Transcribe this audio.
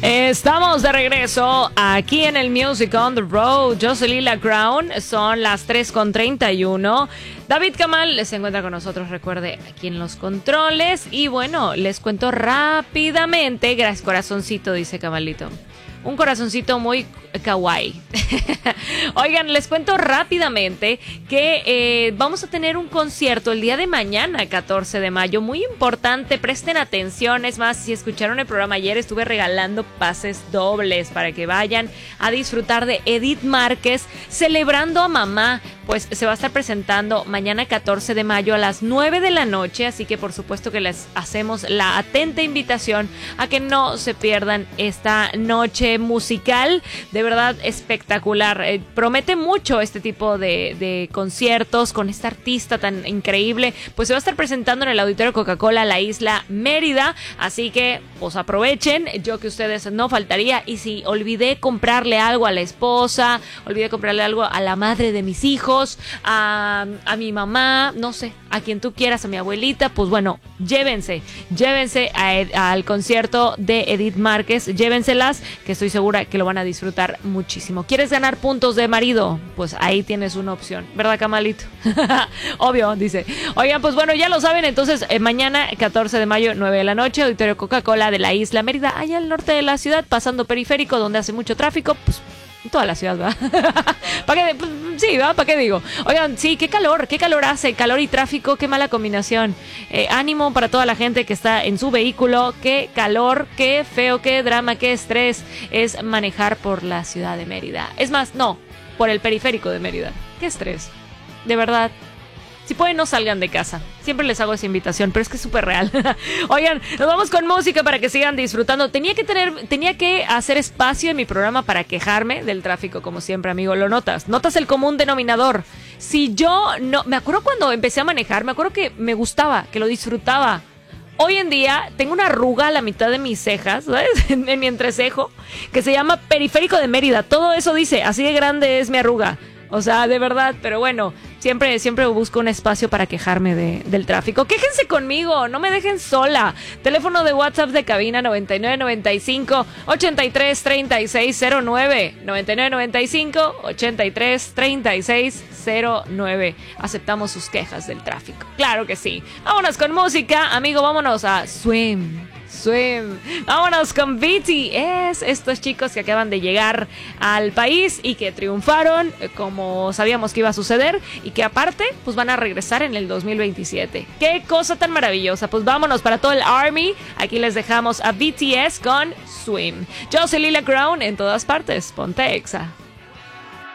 Estamos de regreso aquí en el Music on the Road. Yo soy Lila Crown, son las 3:31. David Kamal se encuentra con nosotros, recuerde, aquí en los controles. Y bueno, les cuento rápidamente. Gracias, corazoncito, dice Kamalito. Un corazoncito muy kawaii. Oigan, les cuento rápidamente que vamos a tener un concierto el día de mañana, 14 de mayo, muy importante, presten atención. Es más, si escucharon el programa ayer, estuve regalando pases dobles para que vayan a disfrutar de Edith Márquez, celebrando a mamá. Pues se va a estar presentando mañana 14 de mayo a las 9 de la noche, así que por supuesto que les hacemos la atenta invitación a que no se pierdan esta noche musical, de verdad espectacular. Promete mucho este tipo de conciertos con esta artista tan increíble. Pues se va a estar presentando en el Auditorio Coca-Cola, la isla Mérida, así que pues aprovechen, yo que ustedes no faltaría. Y si olvidé comprarle algo a la esposa, olvidé comprarle algo a la madre de mis hijos, a mi mamá, no sé, a quien tú quieras, a mi abuelita, pues bueno, llévense al concierto de Edith Márquez, llévenselas, que estoy segura que lo van a disfrutar muchísimo. ¿Quieres ganar puntos de marido? Pues ahí tienes una opción, ¿verdad, Camalito? Obvio, dice. Oigan, pues bueno, ya lo saben, entonces mañana 14 de mayo, 9 de la noche, Auditorio Coca-Cola de la isla Mérida, allá al norte de la ciudad, pasando periférico, donde hace mucho tráfico, pues toda la ciudad, ¿va? ¿Para qué? Pues, sí, ¿va? ¿Para qué digo? Oigan, sí, qué calor hace, calor y tráfico, qué mala combinación. Ánimo para toda la gente que está en su vehículo, qué calor, qué feo, qué drama, qué estrés es manejar por la ciudad de Mérida. Es más, no, por el periférico de Mérida. Qué estrés, de verdad. Si pueden, no salgan de casa. Siempre les hago esa invitación, pero es que es súper real. Oigan, nos vamos con música para que sigan disfrutando. Tenía que hacer espacio en mi programa para quejarme del tráfico, como siempre, amigo. ¿Lo notas? ¿Notas el común denominador? Si yo no... Me acuerdo cuando empecé a manejar, me acuerdo que me gustaba, que lo disfrutaba. Hoy en día tengo una arruga a la mitad de mis cejas, ¿sabes? En mi entrecejo, que se llama periférico de Mérida. Todo eso dice, así de grande es mi arruga. O sea, de verdad, pero bueno, siempre busco un espacio para quejarme del tráfico. Quéjense conmigo, no me dejen sola. Teléfono de WhatsApp de cabina 9995-833609. 9995-833609. Aceptamos sus quejas del tráfico. Claro que sí. Vámonos con música, amigo, vámonos a Swim. Vámonos con BTS, estos chicos que acaban de llegar al país y que triunfaron como sabíamos que iba a suceder y que aparte pues van a regresar en el 2027. Qué cosa tan maravillosa. Pues vámonos para todo el Army. Aquí les dejamos a BTS con Swim. Yo soy Lila Crown, en todas partes. Ponte Exa.